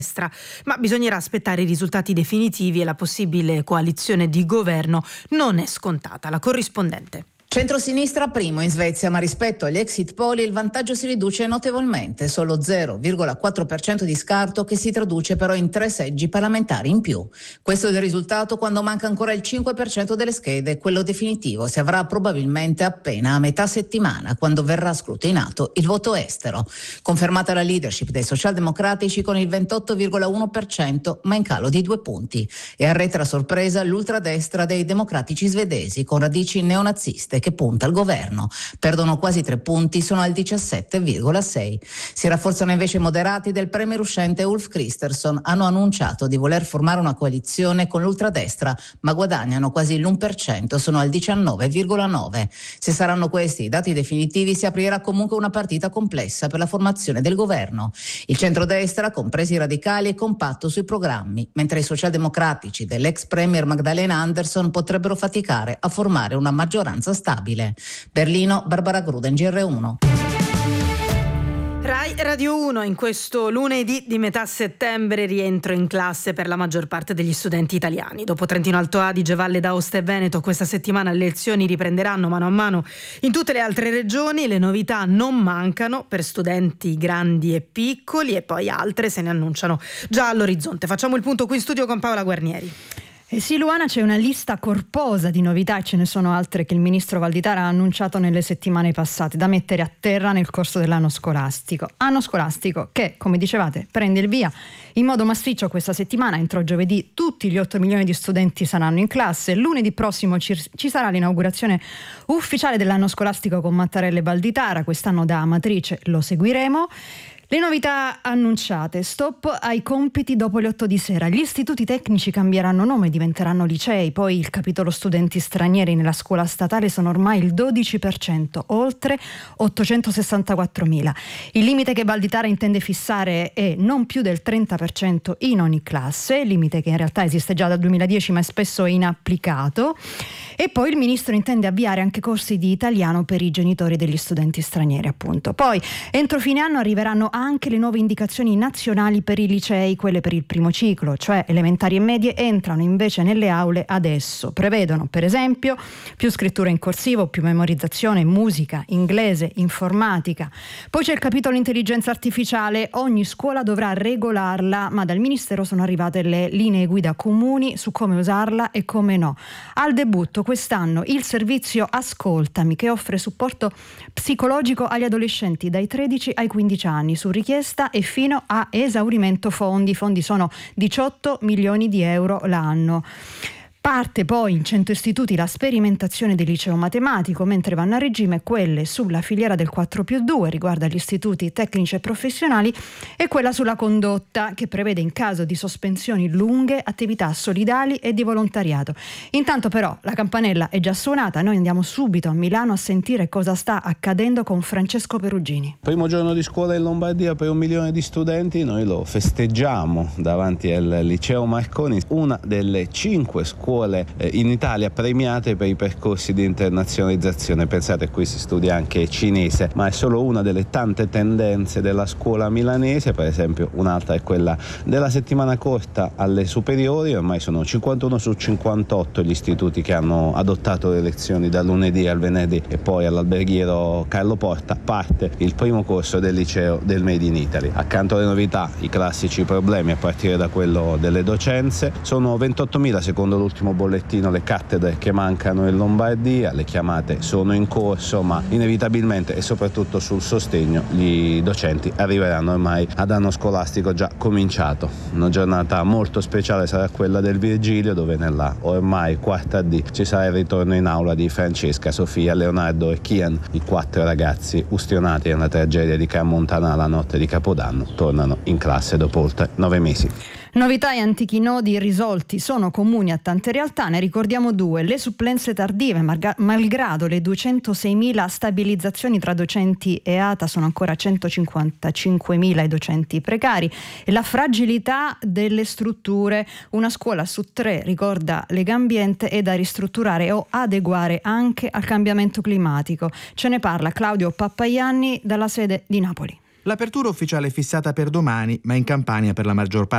ma bisognerà aspettare i risultati definitivi e la possibile coalizione di governo non è scontata. La corrispondente. Centrosinistra primo in Svezia, ma rispetto agli exit poll il vantaggio si riduce notevolmente, solo 0,4% di scarto, che si traduce però in 3 seggi parlamentari in più. Questo è il risultato quando manca ancora il 5% delle schede. Quello definitivo si avrà probabilmente appena a metà settimana, quando verrà scrutinato il voto estero. Confermata la leadership dei socialdemocratici con il 28,1%, ma in calo di 2 punti. E arretra a sorpresa l'ultradestra dei democratici svedesi, con radici neonaziste, che punta al governo. Perdono quasi 3 punti, sono al 17,6. Si rafforzano invece i moderati del premier uscente Ulf Kristersson. Hanno annunciato di voler formare una coalizione con l'ultradestra, ma guadagnano quasi l'1%, sono al 19,9. Se saranno questi i dati definitivi, si aprirà comunque una partita complessa per la formazione del governo. Il centrodestra, compresi i radicali, è compatto sui programmi, mentre i socialdemocratici dell'ex premier Magdalena Andersson potrebbero faticare a formare una maggioranza stabile. Berlino, Barbara Gruden, GR1. Rai Radio 1, in questo lunedì di metà settembre rientro in classe per la maggior parte degli studenti italiani. Dopo Trentino Alto Adige, Valle d'Aosta e Veneto, questa settimana le lezioni riprenderanno mano a mano in tutte le altre regioni. Le novità non mancano per studenti grandi e piccoli, e poi altre se ne annunciano già all'orizzonte. Facciamo il punto qui in studio con Paola Guarnieri. Sì, Luana, c'è una lista corposa di novità e ce ne sono altre che il ministro Valditara ha annunciato nelle settimane passate, da mettere a terra nel corso dell'anno scolastico. Anno scolastico che, come dicevate, prende il via in modo massiccio questa settimana. Entro giovedì tutti gli 8 milioni di studenti saranno in classe. Lunedì prossimo ci sarà l'inaugurazione ufficiale dell'anno scolastico con Mattarella e Valditara. Quest'anno da Amatrice lo seguiremo. Le novità annunciate: stop ai compiti dopo le 8 di sera. Gli istituti tecnici cambieranno nome, diventeranno licei. Poi il capitolo studenti stranieri nella scuola statale sono ormai il 12%, oltre 864.000. Il limite che Valditara intende fissare è non più del 30% in ogni classe, limite che in realtà esiste già dal 2010 ma è spesso inapplicato. E poi il ministro intende avviare anche corsi di italiano per i genitori degli studenti stranieri, appunto. Poi entro fine anno arriveranno anche le nuove indicazioni nazionali per i licei, quelle per il primo ciclo, cioè elementari e medie, entrano invece nelle aule adesso. Prevedono, per esempio, più scrittura in corsivo, più memorizzazione, musica, inglese, informatica. Poi c'è il capitolo intelligenza artificiale. Ogni scuola dovrà regolarla, ma dal Ministero sono arrivate le linee guida comuni su come usarla e come no. Al debutto quest'anno il servizio Ascoltami, che offre supporto psicologico agli adolescenti dai 13 ai 15 anni su richiesta e fino a esaurimento fondi. I fondi sono 18 milioni di euro l'anno. Parte poi in 100 istituti la sperimentazione del liceo matematico, mentre vanno a regime quelle sulla filiera del 4+2, riguarda gli istituti tecnici e professionali, e quella sulla condotta, che prevede in caso di sospensioni lunghe attività solidali e di volontariato. Intanto però la campanella è già suonata, noi andiamo subito a Milano a sentire cosa sta accadendo con Francesco Perugini. Primo giorno di scuola in Lombardia per 1 milione di studenti, noi lo festeggiamo davanti al liceo Marconi, una delle 5 scuole in Italia premiate per i percorsi di internazionalizzazione. Pensate, qui si studia anche cinese, ma è solo una delle tante tendenze della scuola milanese. Per esempio un'altra è quella della settimana corta alle superiori. Ormai sono 51 su 58 gli istituti che hanno adottato le lezioni dal lunedì al venerdì, e poi all'alberghiero Carlo Porta parte il primo corso del liceo del Made in Italy. Accanto alle novità, i classici problemi a partire da quello delle docenze. Sono 28.000 secondo l'ultimo bollettino le cattedre che mancano in Lombardia. Le chiamate sono in corso, ma inevitabilmente e soprattutto sul sostegno gli docenti arriveranno ormai ad anno scolastico già cominciato. Una giornata molto speciale sarà quella del Virgilio, dove nella ormai 4D ci sarà il ritorno in aula di Francesca, Sofia, Leonardo e Kian. I 4 ragazzi ustionati nella tragedia di Cremona la notte di Capodanno tornano in classe dopo oltre 9 mesi. Novità e antichi nodi risolti sono comuni a tante realtà, ne ricordiamo 2. Le supplenze tardive, malgrado le 206.000 stabilizzazioni tra docenti e ATA, sono ancora 155.000 i docenti precari, e la fragilità delle strutture. Una scuola su 3, ricorda Legambiente, è da ristrutturare o adeguare anche al cambiamento climatico. Ce ne parla Claudio Pappaianni dalla sede di Napoli. L'apertura ufficiale è fissata per domani, ma in Campania per la maggior parte